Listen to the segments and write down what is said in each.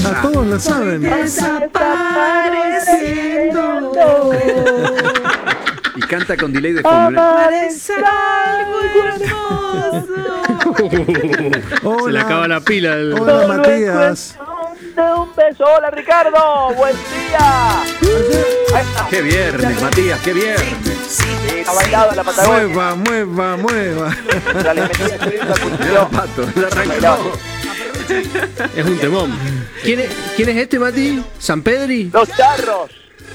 A todos la saben. Desapareciendo. Y canta con delay de fondo. Parece algo hermoso. Hola. Se le acaba la pila. Hola, Matías. Un beso, hola Ricardo, buen día. Ahí está. Qué viernes, Matías, qué viernes. Ha bailado en la Patagonia. Mueva. Le metí el chorizo al Mira cuchillo. el pato, la Bailaba. arrancó. Es un temón. ¿Quién es este, Mati? ¿San Pedri? Los charros.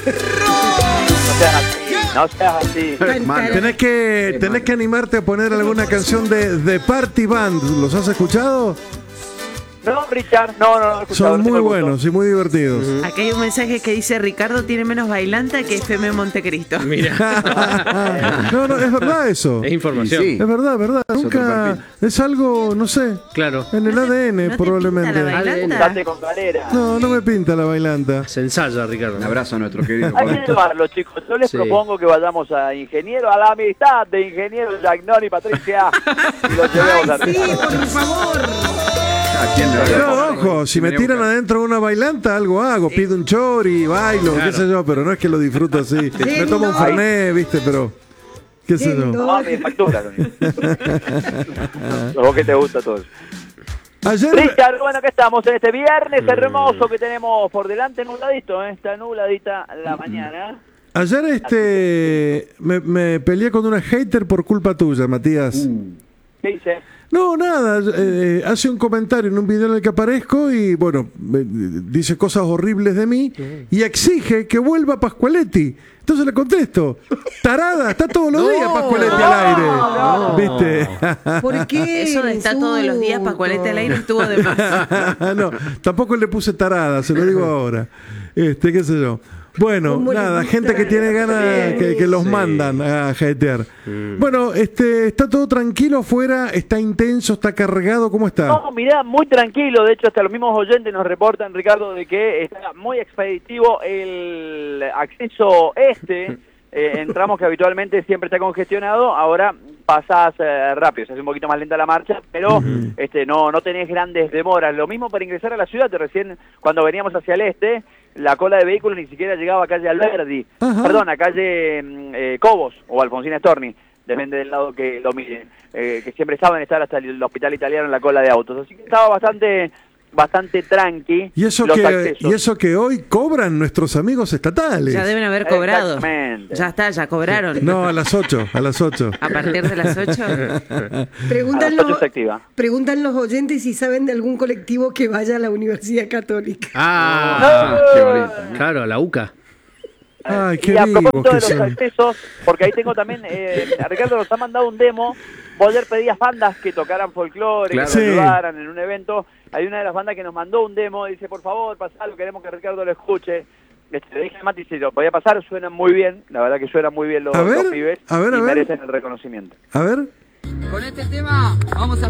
No seas así. Malo. Tenés que animarte a poner alguna canción de Party Band. ¿Los has escuchado? No, Richard, no he escuchado. Son muy buenos y muy divertidos. Acá hay un mensaje que dice: Ricardo tiene menos bailanta que FM Montecristo. Mira. No, es verdad eso. Es información. Sí. Es verdad. otro Nunca perfil. es algo, no sé, Claro. en el ADN ¿No te probablemente. pinta la bailanta? Date con galera. No me pinta la bailanta. Se ensaya, Ricardo. Un abrazo a nuestro querido Hay que Juanito. llevarlo, chicos. Yo les Sí. propongo que vayamos a Ingeniero, a la amistad de Ingeniero Jagnón y Patricia. Y los llevemos a Ricardo. por favor. ¿A quién le va a Pero dar? ojo, si me tiran adentro de una bailanta, algo hago, pido un chori, bailo, Claro. qué sé yo, pero no es que lo disfruto así. Me tomo un fernet, viste, pero qué sé yo. No, mi factura. ¿Vos que te gusta todo eso? Ayer, Richard, bueno, que estamos en este viernes hermoso que tenemos por delante, nubladito, está nubladita la mañana. ayer me peleé con una hater por culpa tuya, Matías. ¿Qué dice? No, nada, hace un comentario en un video en el que aparezco y bueno, dice cosas horribles de mí y exige que vuelva Pascualetti. Entonces le contesto, tarada, está todos los días Pascualetti al aire. ¿Viste? ¿Por qué? Eso de estar todos los días Pascualete al aire estuvo de más. No, tampoco le puse tarada, se lo digo ahora. Qué sé yo. Bueno, nada, gente que tiene ganas que los mandan a jetear. Bueno, está todo tranquilo afuera, está intenso, está cargado, ¿cómo está? No, mirá, muy tranquilo, de hecho hasta los mismos oyentes nos reportan, Ricardo, de que está muy expeditivo el acceso en tramos que habitualmente siempre está congestionado, ahora pasás rápido, se hace un poquito más lenta la marcha, pero no tenés grandes demoras. Lo mismo para ingresar a la ciudad, recién cuando veníamos hacia el este, la cola de vehículos ni siquiera llegaba a calle Alberdi, perdón, a calle Cobos o Alfonsina Storni, depende del lado que lo miren, que siempre saben estar hasta el hospital italiano en la cola de autos, así que estaba bastante tranqui Y eso, los que, accesos. y eso que hoy cobran nuestros amigos estatales. Ya deben haber cobrado. Exactamente. Ya está, ya cobraron. No, a las 8, a las 8. A partir de las 8. A las 8 se activa. Preguntan los oyentes si saben de algún colectivo que vaya a la Universidad Católica. Qué bonito. Claro, la UCA. Ay, qué Y a vivos propósito que de los son. accesos, porque ahí tengo también, a Ricardo nos ha mandado un demo, vos ayer pedías bandas que tocaran folclore, Claro. que nos Sí. ayudaran en un evento, hay una de las bandas que nos mandó un demo, dice, por favor, pasalo, queremos que Ricardo lo escuche. Le dije a Mati si lo podía pasar, suenan muy bien, la verdad que suenan muy bien los A ver, pibes a ver, y a ver. merecen el reconocimiento. A ver. Con este tema vamos a